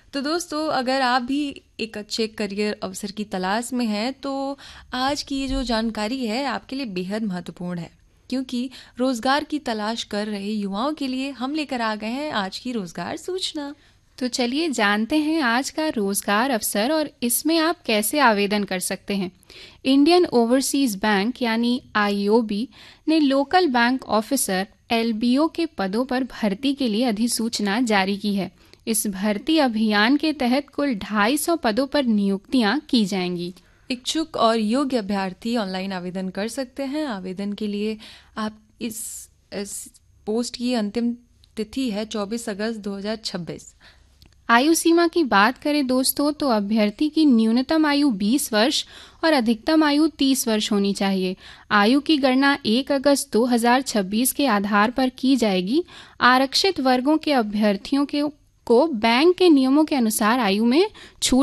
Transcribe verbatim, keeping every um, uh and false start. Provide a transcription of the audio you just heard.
तो दोस्तों, अगर आप भी एक अच्छे करियर अवसर की तलाश में हैं तो आज की ये जो जानकारी है आपके लिए बेहद महत्वपूर्ण है, क्योंकि रोजगार की तलाश कर रहे युवाओं के लिए हम लेकर आ गए हैं आज की रोजगार सूचना। तो चलिए जानते हैं आज का रोजगार अवसर और इसमें आप कैसे आवेदन कर सकते हैं। इंडियन ओवरसीज बैंक यानी आई ओ बी ने local bank officer L B O के पदों पर भर्ती के लिए अधिसूचना जारी की है। इस भर्ती अभियान के तहत कुल ढाई सौ पदों पर नियुक्तियां की जाएंगी। इच्छुक और योग्य अभ्यर्थी ऑनलाइन आवेदन कर सकते हैं। आवेदन के लिए आप इस, इस पोस्ट की अंतिम तिथि है चौबीस अगस्त दो हज़ार छब्बीस। आयु सीमा की बात करें दोस्तों तो अभ्यर्थी की न्यूनतम आयु बीस वर्ष और अधिकतम आयु तीस वर्ष होनी चाहिए। आयु की गणना एक अगस्त दो हज़ार छब्बीस के आधार पर की जाएगी। आरक्षित वर्गों के अभ्यर्थियों के को बैंक के नियमों के अनुसार आयु में छूट